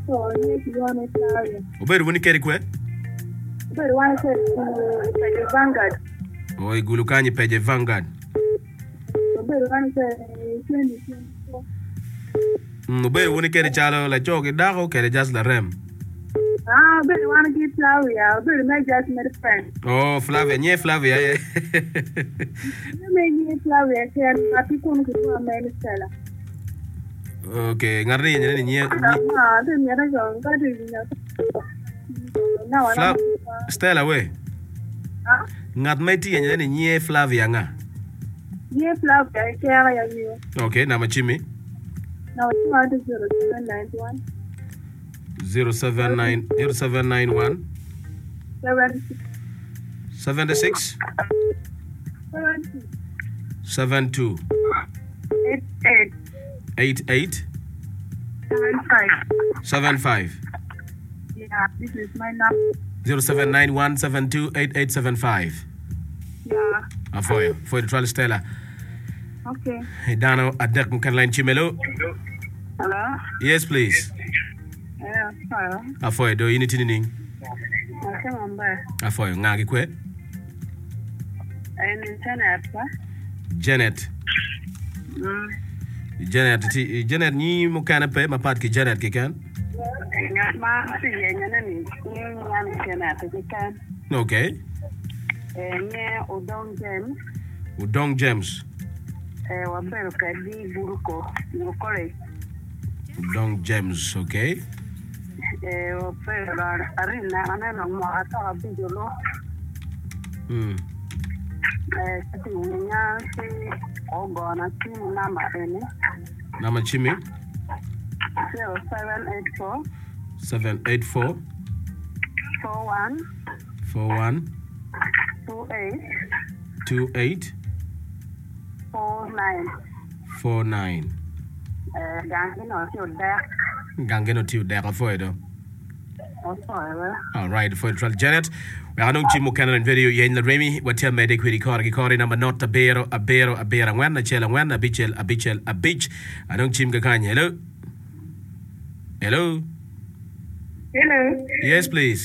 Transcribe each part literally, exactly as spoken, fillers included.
So, you want to Flavia. Oberu woni keri kwe? Oberu wani keri Peje Vanguard. O igulukanyi Peje Vanguard. Oberu wani keri twenty twenty-four. Mm, oberu woni keri chalo la choki dako keri just la rem. Ah, oberu wani keri Flavia. Oberu me just made friend. Oh, Flavia, nye Flavia ye. Me nye Flavia keri pati kunu kutuwa meni Stella. Okay, ngarni nye nye. Ah, de nyara jo ngadi nya. Fla Stella we. Ah? Ngat meti nye nye nye Flavia nga. Nye Flavia keri ya yo. Okay, na machimi. Na wachima ati zero seven nine one. zero seven nine zero seven nine one seven six. seven two Eight eight. eight eight Seven five. seven five. Yeah, this is my number. zero seven nine one seven two eight eight seven five. Yeah. Ah, for you. For the trial Stella. Okay. Dano adek mkan line chimelo. Hello? Yes, please. Yeah, hello. Ah, for you. Do you need anything? Okay, mamba. Ah, for you. Ngagi kwe? And internet, ba? Janet. Mm. Janet, ti Janet ni mukana pe mapat ki Janet ki kan? Ngat ma si yenya na ni. Ni ngan internet ki kan. Okay. Eh, nye Udong James. Udong James. Eh, wabero kadi buruko. Ngokore. Udong James, okay. Eh, wabero arina anana mo ata bijolo. Hmm. Eh, kati nya si ogo na si nama ene. Nama chimi? zero seven eight four. seven eight four four one. four one two eight. two eight four nine. four nine. Eh, gangi no si oda. Gangeno tiu deka for you. Also, eh. All right, for the Janet. We are not Chimo Canon video yen la Remy. What tell me de query car ki number not a bero a bero a bero when a chela when a bichel a bichel a beach. I don't chim gakanya. Hello. Hello. Hello. Yes, please.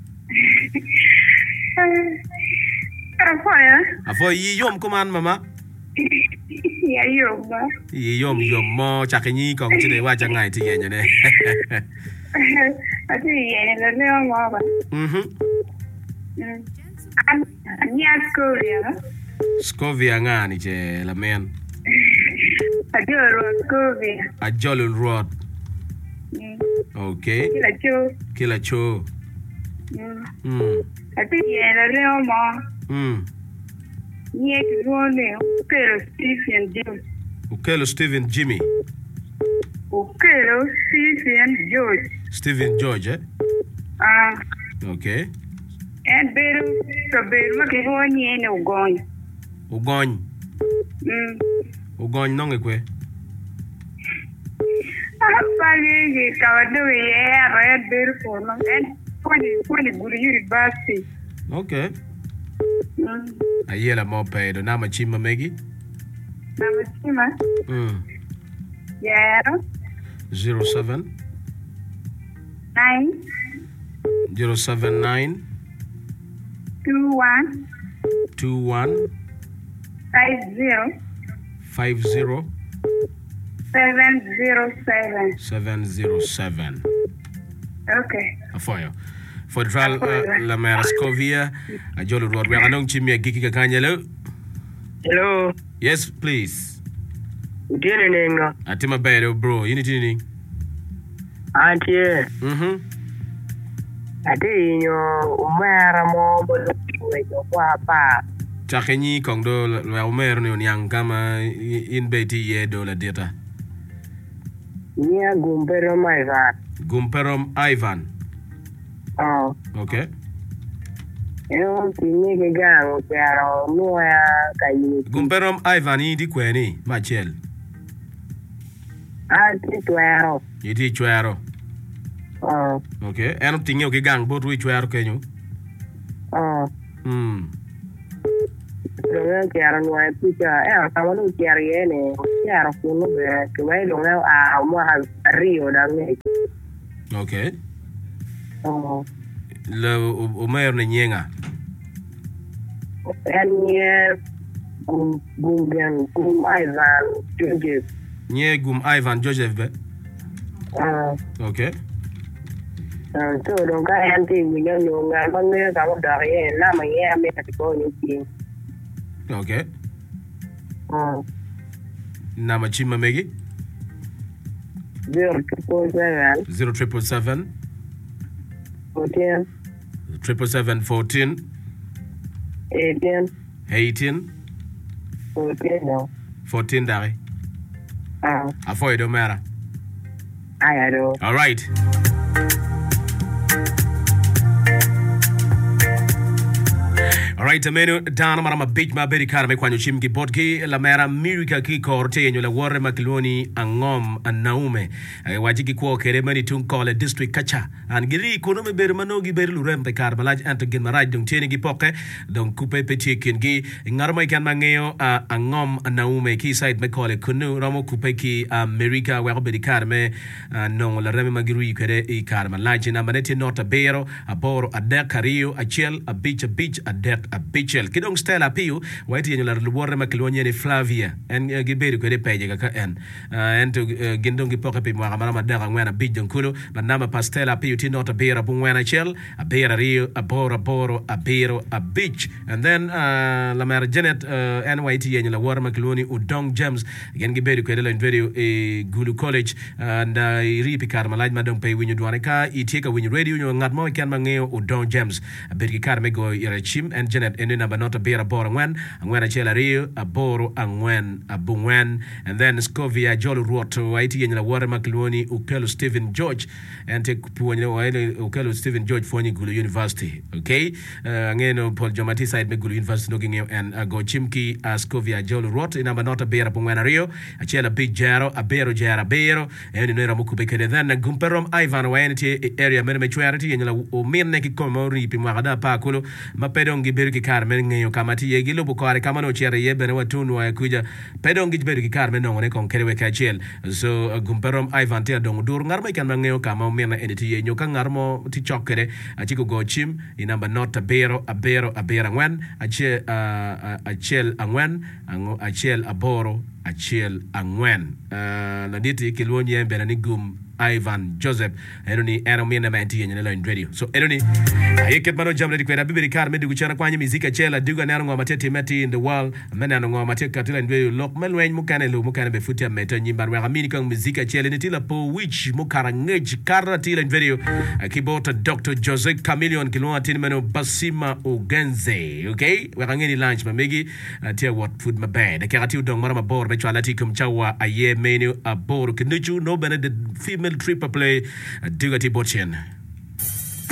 I'm fine. Avo yi yom kuman mama. Yeah, you ba. Yi yom yom mo chakanyi kong chide wa jangai ti yen ne. Ati yen la le mo ba. Mhm. Mm. An nya Korea. Scovia ngani che la men. Ati ro Korea. A jolul road. Mm. Okay. Kila cho. Kila cho. Mm. Mm. Ati yen la le mo. Mm. Nye ko ne pero Stephen James. Ukelo Stephen Jimmy. Ukelo Stephen George. Stephen George, eh? Ah. Okay. And beru to beru ma ke ho nye ne ugony. Ugony. Mm. Ugony nonge kwe. Ah, pali ge kawado ye red beru for no. And poni poni guru university. Okay. Mm. Ayela mo pedo na machima megi. Nama chima. Mm. Yeah. zero seven Nine. zero seven nine Two one. two one Five zero. five zero Seven zero seven. seven zero seven. Okay. Afoyo. For the trial uh, la mera Scovia, a jolly road. We are not chimia giki kakanyelo. Hello. Yes, please. Dile nenga. Atima bedo bro. You need anything? Auntie. Mhm. Ati yo umara mo bolo yo kwa pa. Chakenyi kongdo la umer ni onyang kama in beti ye do la data. Nia gumpero Ivan. Gumperom Ivan. Oh. Okay. Yo tinye ke gang pero no ya kayi. Gumperom Ivan yi di kweni machel. Ati tuero. Yi di chwero. Oh. Okay. Eno tinge oki gang bot wi chwero kenyo. Oh. Hmm. Yo quiero no es picha. Eh, estamos no quiero yene. Quiero que no ve que me lo veo a mo a río da me. Okay. Oh. Le umayor na nyenga. En ye gum gum gen gum Ivan Joseph. Nye gum Ivan Joseph be. Ah. Okay. Uh, so don't go and think we don't know nga bang ne ka da ye na ma ye me ka ko ni ki. Okay. Ah. Na machima megi? zero triple seven. Zero triple seven. Fourteen. Triple seven fourteen. Eighteen. Eighteen. Fourteen no. Fourteen dari. Ah. Afoy do mera. I do. All right. Alright, ameno dana mara mabich maberi kara me kwanyo chimki potki la mera mirika ki korte yenyo la warre makiloni angom anaume wajiki kwa kere mani tunkole district kacha an giri kono me beri manogi beri lurempe kara malaj anto gin maraj dong teni gi poke dong kupe peti kin gi ngarma ikan mangeo angom anaume ki site me kole kunu ramo kupe ki mirika wako beri kara me nong la reme magiru kere i kara malaj na maneti nota bero aboro adek kario achel a beach a beach adek a bichel kidong Stella Piu waiti yenyo la luwore makilonye ni Flavia en uh, giberi kwede peje kaka en uh, en to uh, gindong gipoke pi mwaka marama daga ngwena bijong kulu manama pa Stella Piu ti nota bera bu ngwena chel a bera rio a boro boro a bero a beach and then uh, la mera Janet uh, en waiti yenyo la luwore makiloni Udong James gen giberi kwede la video e Gulu College and uh, iri pikar malaj madong pe winyo duwane ka itieka winyo radio nyo ngat mo ikan mangeo Udong James a beri kar mego irachim and Janet ene number not a beer boro ngwen ngwen achela rio aboro angwen abungwen and then Scovia Jolo Ruoto waiti yenye la ware makiloni Ukelo Stephen George and te puonye waile Ukelo Stephen George foni Gulu University okay uh, ngeno Paul Jomati side me Gulu University no ginyo and uh, go chimki uh, Scovia Jolo Ruoto number not a beer abungwen rio achela big jaro abero jara bero ene no ramuku bekede then gumperom Ivan waene te area mene mechuarity yenye la umine ki komori pi mwakada pa kulo mapedongi ki karmen ngeyo kamati ye gilo bukare kama no chere ye bene watunu wa kuja pedong gi beru ki karmen no ne kon kerewe ka chel so uh, gumperom Ivan te dong dur ngarma kan ngeyo kama mena editi ye nyoka ngarmo ti chokere achiko go chim inamba not abero abero abera ngwen ache uh, achel angwen ango achel aboro achel angwen uh, la diti kilwonye bene ni gum Ivan Joseph eroni era mena manti yenye la radio so eroni ayeket mano jamle dikwera bibiri kar medu kuchana kwanye mizika chela duga na ngwa matete meti in the world mena ngwa matete katila radio lok melwen mukane lo mukane be futia meta nyimba wa mini kang mizika chela nitila po which mukara ngej karatila video akibota Doctor Jose Chameleon kilwa tini meno basima ugenze okay wa ngeni lunch mamegi tia what food my bad akati udong mara mabor becho alati kumchawa aye menu abor kinuchu no bene the female triple play Dugati Bochin.